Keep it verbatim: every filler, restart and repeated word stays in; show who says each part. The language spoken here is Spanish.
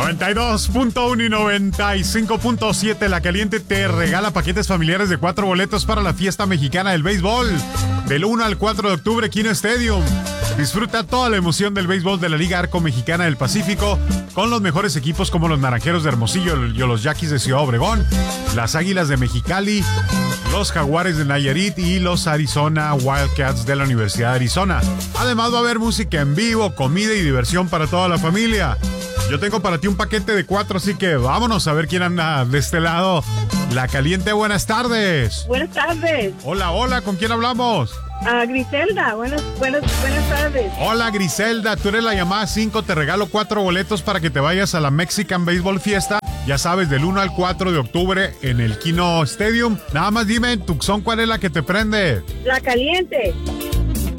Speaker 1: noventa y dos punto uno y noventa y cinco punto siete La Caliente te regala paquetes familiares de cuatro boletos para la fiesta mexicana del béisbol. Del uno al cuatro de octubre, Kino Stadium. Disfruta toda la emoción del béisbol de la Liga Arco Mexicana del Pacífico con los mejores equipos como los Naranjeros de Hermosillo y los Yaquis de Ciudad Obregón, las Águilas de Mexicali, los Jaguares de Nayarit y los Arizona Wildcats de la Universidad de Arizona. Además va a haber música en vivo, comida y diversión para toda la familia. Yo tengo para ti un paquete de cuatro, así que vámonos a ver quién anda de este lado. La Caliente, buenas tardes.
Speaker 2: Buenas tardes.
Speaker 1: Hola, hola, ¿con quién hablamos?
Speaker 2: Uh, Griselda, buenas, buenas, buenas tardes.
Speaker 1: Hola Griselda, tú eres la llamada cinco, te regalo cuatro boletos para que te vayas a la Mexican Baseball Fiesta. Ya sabes, del uno al cuatro de octubre en el Kino Stadium. Nada más dime en Tucson cuál es la que te prende.
Speaker 2: La Caliente.